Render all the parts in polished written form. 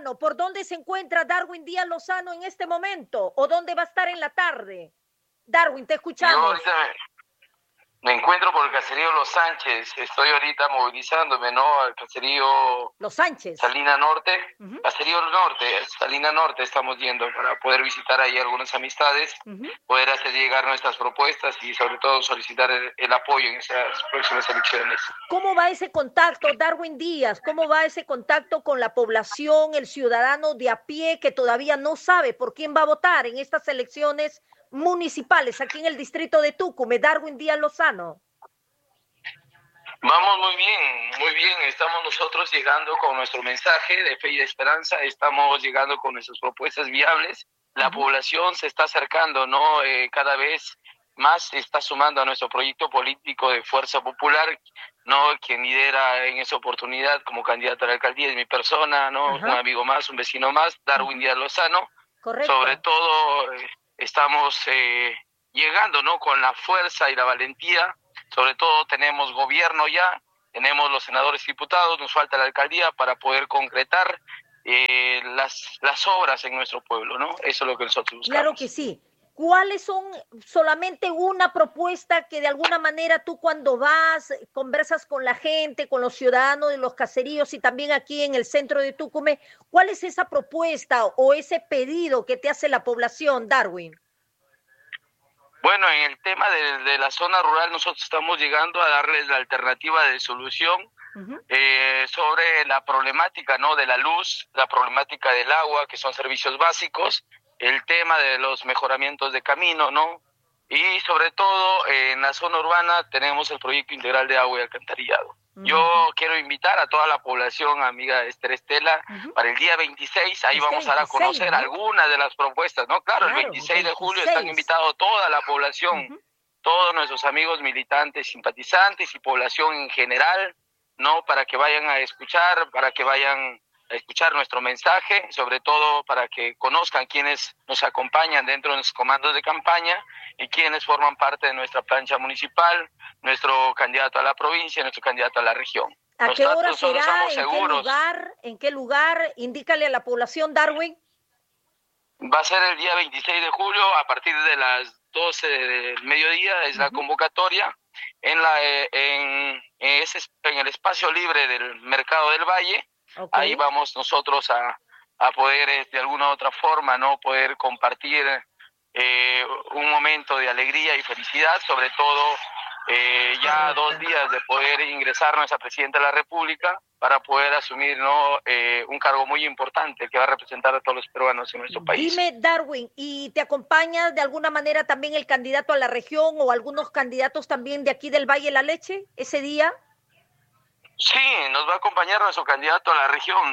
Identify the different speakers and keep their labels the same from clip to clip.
Speaker 1: Lozano. ¿Por dónde se encuentra Darwin Díaz Lozano en este momento? ¿O dónde va a estar en la tarde? Darwin, te
Speaker 2: Yo
Speaker 1: escuchamos.
Speaker 2: ahorita me encuentro por el caserío Los Sánchez. Estoy ahorita movilizándome, ¿no? Al caserío
Speaker 1: Los Sánchez.
Speaker 2: Salina Norte.
Speaker 1: Uh-huh.
Speaker 2: Caserío Norte, Salina Norte estamos yendo para poder visitar ahí algunas amistades, poder hacer llegar nuestras propuestas y sobre todo solicitar el apoyo en esas próximas elecciones.
Speaker 1: ¿Cómo va ese contacto, Darwin Díaz? ¿Cómo va ese contacto con la población, el ciudadano de a pie que todavía no sabe por quién va a votar en estas elecciones municipales aquí en el distrito de Tucumán? Darwin Díaz Lozano.
Speaker 2: Vamos muy bien. Estamos nosotros llegando con nuestro mensaje de fe y de esperanza, estamos llegando con nuestras propuestas viables. La población se está acercando, ¿no? Cada vez más se está sumando a nuestro proyecto político de Fuerza Popular, ¿no? Quien lidera en esa oportunidad como candidato a la alcaldía es mi persona, ¿no? Un amigo más, un vecino más, Darwin Díaz Lozano.
Speaker 1: Correcto.
Speaker 2: Sobre todo estamos llegando, ¿no? Con la fuerza y la valentía. Sobre todo tenemos gobierno ya, tenemos los senadores y diputados, nos falta la alcaldía para poder concretar las obras en nuestro pueblo, ¿no? Eso es lo que nosotros buscamos.
Speaker 1: Claro que sí. ¿Cuáles son solamente una propuesta que de alguna manera tú cuando vas, conversas con la gente, con los ciudadanos de los caseríos y también aquí en el centro de Tucumán, cuál es esa propuesta o ese pedido que te hace la población, Darwin?
Speaker 2: Bueno, en el tema de la zona rural nosotros estamos llegando a darles la alternativa de solución sobre la problemática, ¿no? De la luz, la problemática del agua, que son servicios básicos, el tema de los mejoramientos de camino, ¿no? Y sobre todo en la zona urbana tenemos el proyecto integral de agua y alcantarillado. Yo quiero invitar a toda la población, amiga Estela, para el día 26, ahí vamos a dar a conocer, ¿no?, algunas de las propuestas, ¿no? Claro, el 26 de julio están invitados toda la población, todos nuestros amigos militantes, simpatizantes y población en general, ¿no? Para que vayan a escuchar, para que vayan a escuchar nuestro mensaje, sobre todo para que conozcan quiénes nos acompañan dentro de los comandos de campaña y quienes forman parte de nuestra plancha municipal, nuestro candidato a la provincia, nuestro candidato a la región.
Speaker 1: ¿A qué hora será? ¿En qué lugar? Indícale a la población, Darwin.
Speaker 2: Va a ser el día 26 de julio a partir de las 12 del mediodía, es la convocatoria en el espacio libre del Mercado del Valle. Ahí vamos nosotros a poder de alguna u otra forma, ¿no?, poder compartir un momento de alegría y felicidad, sobre todo ya 2 días de poder ingresar nuestra presidenta de la República para poder asumir, ¿no?, un cargo muy importante que va a representar a todos los peruanos en nuestro país.
Speaker 1: Dime, Darwin, ¿y te acompaña de alguna manera también el candidato a la región o algunos candidatos también de aquí del Valle de la Leche ese día?
Speaker 2: Sí, nos va a acompañar nuestro candidato a la región,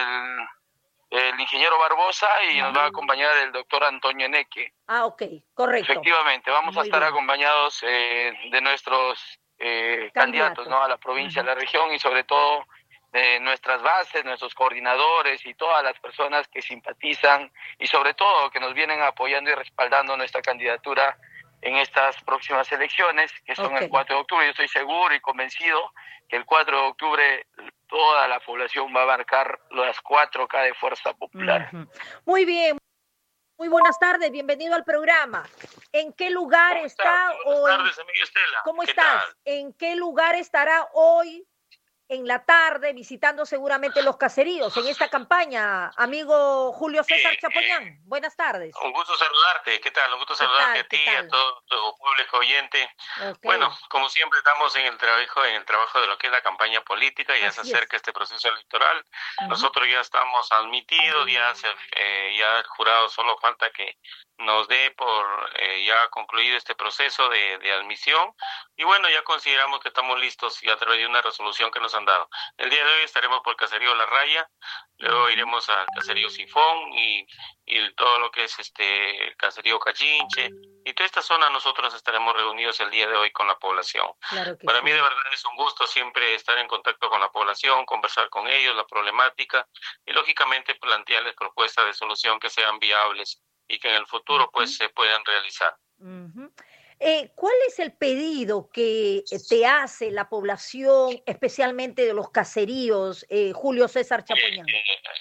Speaker 2: el ingeniero Barbosa, y nos va a acompañar el doctor Antonio Eneque.
Speaker 1: Ah, ok, correcto.
Speaker 2: Efectivamente, vamos a estar acompañados de nuestros candidatos, ¿no?, a la provincia, a la región, y sobre todo de nuestras bases, nuestros coordinadores y todas las personas que simpatizan y sobre todo que nos vienen apoyando y respaldando nuestra candidatura en estas próximas elecciones, que son el 4 de octubre. Yo estoy seguro y convencido que el 4 de octubre toda la población va a marcar las 4K de Fuerza Popular.
Speaker 1: Muy bien. Muy buenas tardes, bienvenido al programa. ¿En qué lugar está hoy?
Speaker 2: Buenas tardes, amiga Estela.
Speaker 1: ¿Cómo estás? ¿En qué lugar estará hoy en la tarde visitando seguramente los caseríos en esta campaña, amigo Julio César Chapoñán? Buenas tardes.
Speaker 3: Un gusto saludarte, ¿qué tal? Un gusto saludarte a ti y a todo tu público oyente. Bueno, como siempre estamos en el trabajo de lo que es la campaña política, ya se acerca este proceso electoral. Nosotros ya estamos admitidos, ya el jurado solo falta que nos dé por ya concluido este proceso de admisión, y bueno, ya consideramos que estamos listos y a través de una resolución que nos han dado. El día de hoy estaremos por el caserío La Raya, luego iremos al caserío Sifón y todo lo que es el caserío Cachinche, y toda esta zona nosotros estaremos reunidos el día de hoy con la población. Para mí de verdad es un gusto siempre estar en contacto con la población, conversar con ellos la problemática y lógicamente plantearles propuestas de solución que sean viables y que en el futuro pues se puedan realizar.
Speaker 1: ¿Cuál es el pedido que te hace la población, especialmente de los caseríos, Julio César Chapoñán?
Speaker 3: El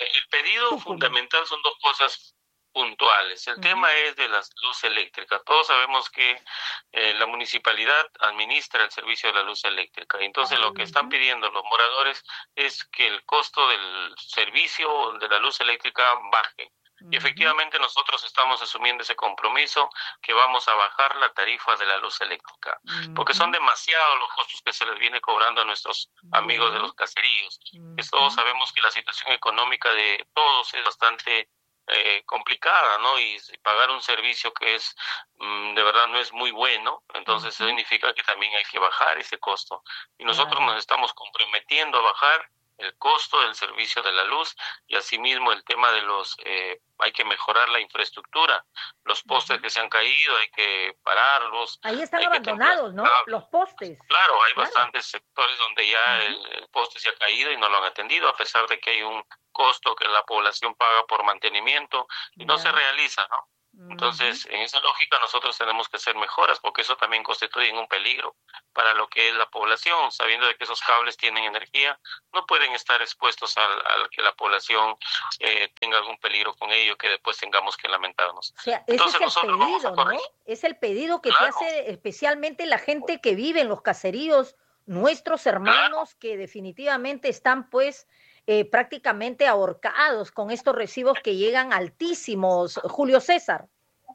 Speaker 3: pedido fundamental son dos cosas puntuales. El tema es de la luz eléctrica. Todos sabemos que la municipalidad administra el servicio de la luz eléctrica. Entonces, lo que están pidiendo los moradores es que el costo del servicio de la luz eléctrica baje. Y efectivamente nosotros estamos asumiendo ese compromiso, que vamos a bajar la tarifa de la luz eléctrica, porque son demasiados los costos que se les viene cobrando a nuestros amigos de los caseríos. Todos sabemos que la situación económica de todos es bastante complicada, ¿no? Y pagar un servicio que es de verdad no es muy bueno, entonces eso significa que también hay que bajar ese costo. Y nosotros nos estamos comprometiendo a bajar el costo del servicio de la luz, y asimismo el tema de los hay que mejorar la infraestructura, los postes que se han caído hay que pararlos.
Speaker 1: Ahí están abandonados, ¿no? Los postes.
Speaker 3: Claro, hay bastantes sectores donde ya el poste se ha caído y no lo han atendido, a pesar de que hay un costo que la población paga por mantenimiento y no se realiza, ¿no? Entonces, en esa lógica nosotros tenemos que hacer mejoras, porque eso también constituye un peligro para lo que es la población, sabiendo de que esos cables tienen energía, no pueden estar expuestos a que la población tenga algún peligro con ello, que después tengamos que lamentarnos.
Speaker 1: O sea, entonces es el pedido, ¿no? Es el pedido que te hace especialmente la gente que vive en los caseríos, nuestros hermanos que definitivamente están pues prácticamente ahorcados con estos recibos que llegan altísimos, Julio César.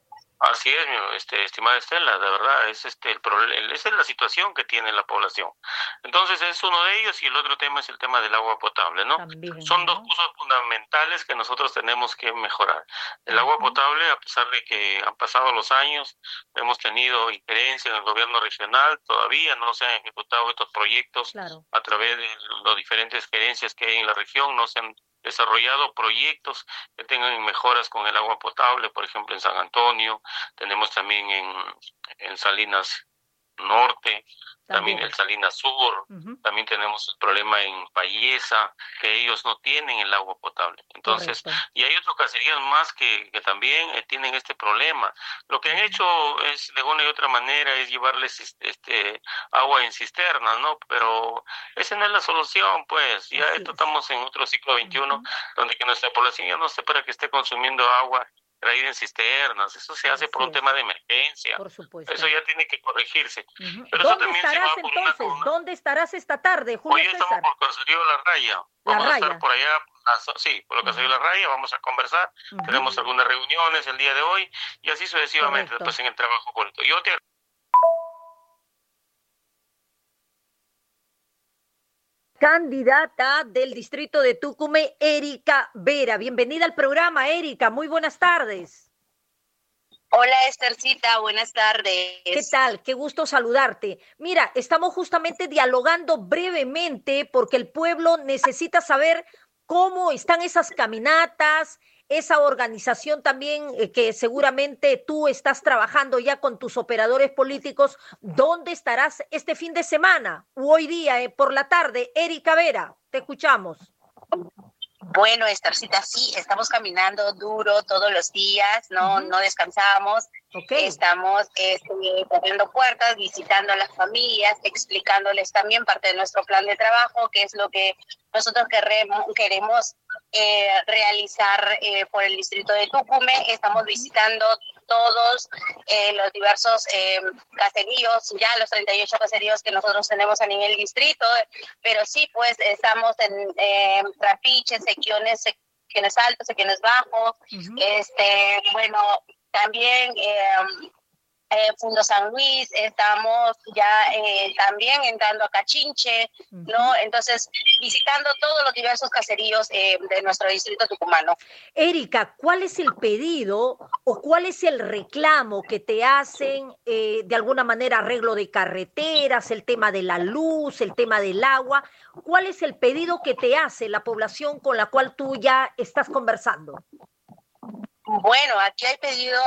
Speaker 3: Así es, estimada Estela, de verdad, esa es la situación que tiene la población. Entonces es uno de ellos, y el otro tema es el tema del agua potable, ¿no? También, son dos cosas fundamentales que nosotros tenemos que mejorar. El agua potable, a pesar de que han pasado los años, hemos tenido injerencia en el gobierno regional, todavía no se han ejecutado estos proyectos a través de las diferentes gerencias que hay en la región, no se han desarrollado proyectos que tengan mejoras con el agua potable, por ejemplo en San Antonio, tenemos también en Salinas Norte, también en Salinas Sur, también tenemos el problema en Payesa, que ellos no tienen el agua potable. Entonces, y hay otros caseríos más que también tienen este problema. Lo que han hecho es, de una y otra manera, es llevarles agua en cisternas, ¿no? Pero esa no es la solución, pues. Ya estamos en otro siglo XXI, donde que nuestra población ya no está para que esté consumiendo agua traída en cisternas. Eso se hace por un tema de emergencia.
Speaker 1: Por supuesto.
Speaker 3: Eso ya tiene que corregirse. Pero
Speaker 1: ¿Dónde estarás entonces? ¿Dónde estarás esta tarde, Julio
Speaker 3: Hoy
Speaker 1: César?
Speaker 3: estamos por Caserío La Raya. Vamos a estar por allá, por lo Caserío La Raya, vamos a conversar. Tenemos algunas reuniones el día de hoy y así sucesivamente después en el trabajo político. Yo te
Speaker 1: Candidata del distrito de Tucumán, Erika Vera. Bienvenida al programa, Erika. Muy buenas tardes.
Speaker 4: Hola, Esthercita. Buenas tardes.
Speaker 1: ¿Qué tal? Qué gusto saludarte. Mira, estamos justamente dialogando brevemente porque el pueblo necesita saber cómo están esas caminatas, esa organización también que seguramente tú estás trabajando ya con tus operadores políticos. ¿Dónde estarás este fin de semana o hoy día por la tarde? Erika Vera, te escuchamos.
Speaker 4: Bueno, Esthercita, sí, estamos caminando duro todos los días, no descansamos. Estamos abriendo puertas, visitando a las familias, explicándoles también parte de nuestro plan de trabajo, que es lo que nosotros queremos realizar por el distrito de Tucumán. Estamos visitando todos los diversos caseríos, ya los 38 caseríos que nosotros tenemos a nivel distrito, pero sí, pues estamos en Trapiche, Sequiones Altos, Sequiones Bajos, bueno, también Fundo San Luis, estamos ya también entrando a Cachinche, ¿no? Entonces, visitando todos los diversos caseríos de nuestro distrito tucumano.
Speaker 1: Erika, ¿cuál es el pedido o cuál es el reclamo que te hacen de alguna manera arreglo de carreteras, el tema de la luz, el tema del agua? ¿Cuál es el pedido que te hace la población con la cual tú ya estás conversando?
Speaker 4: Bueno, aquí hay pedido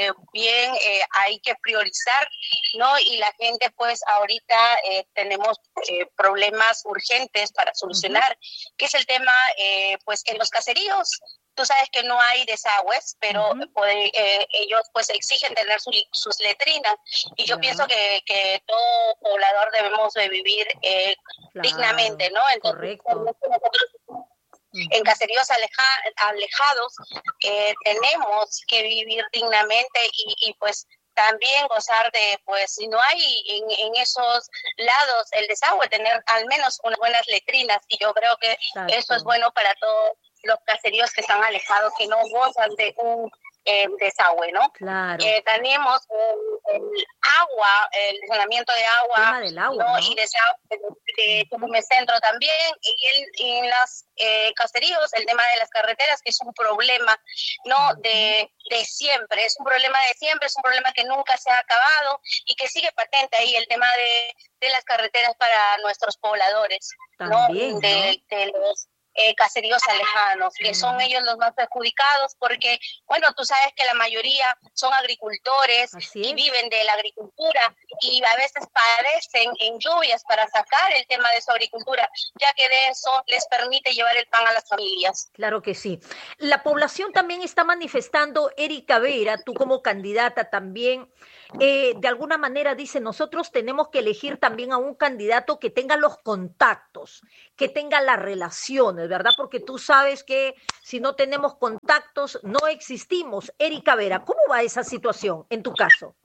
Speaker 4: hay que priorizar, ¿no? Y la gente, pues, ahorita tenemos problemas urgentes para solucionar, que es el tema, pues, en los caseríos. Tú sabes que no hay desagües, pero ellos, pues, exigen tener sus letrinas. Y yo pienso que todo poblador debemos de vivir dignamente, ¿no? Entonces,
Speaker 1: correcto.
Speaker 4: en caseríos alejados, tenemos que vivir dignamente y pues también gozar de, pues si no hay en esos lados el desagüe, tener al menos unas buenas letrinas, y yo creo que eso es bueno para todos los caseríos que están alejados, que no gozan de un desagüe, ¿no?
Speaker 1: Claro.
Speaker 4: Tenemos el agua, el saneamiento de agua, ¿no? Y desagüe de Tucumán Centro también, y en las caseríos, el tema de las carreteras, que es un problema, ¿no? De siempre, es un problema de siempre, es un problema que nunca se ha acabado y que sigue patente ahí, el tema de las carreteras para nuestros pobladores,
Speaker 1: también,
Speaker 4: ¿no? De los caseríos alejanos, que son ellos los más perjudicados, porque, bueno, tú sabes que la mayoría son agricultores y viven de la agricultura, y a veces padecen en lluvias para sacar el tema de su agricultura, ya que de eso les permite llevar el pan a las familias.
Speaker 1: Claro que sí. La población también está manifestando, Erika Vera, tú como candidata también, de alguna manera dice, nosotros tenemos que elegir también a un candidato que tenga los contactos, que tenga las relaciones, ¿verdad? Porque tú sabes que si no tenemos contactos, no existimos. Erika Vera, ¿cómo va esa situación en tu caso?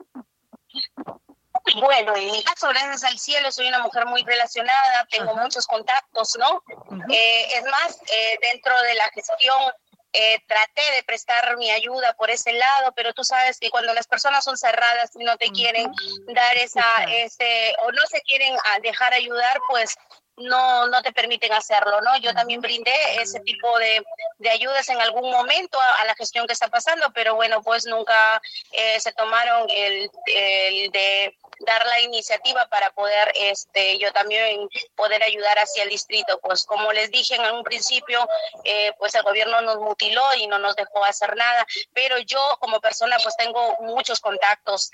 Speaker 4: Bueno, en mi caso, gracias al cielo, soy una mujer muy relacionada, tengo muchos contactos, ¿no? Es más, dentro de la gestión traté de prestar mi ayuda por ese lado, pero tú sabes que cuando las personas son cerradas y no te quieren dar o no se quieren dejar ayudar, pues no te permiten hacerlo, ¿no? Yo también brindé ese tipo de ayudas en algún momento a la gestión que está pasando, pero bueno, pues nunca se tomaron el de dar la iniciativa para poder yo también poder ayudar hacia el distrito. Pues como les dije en un principio, pues el gobierno nos mutiló y no nos dejó hacer nada, pero yo como persona pues tengo muchos contactos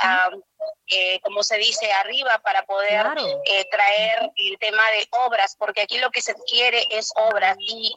Speaker 4: como se dice, arriba, para poder traer el tema de obras, porque aquí lo que se quiere es obras, y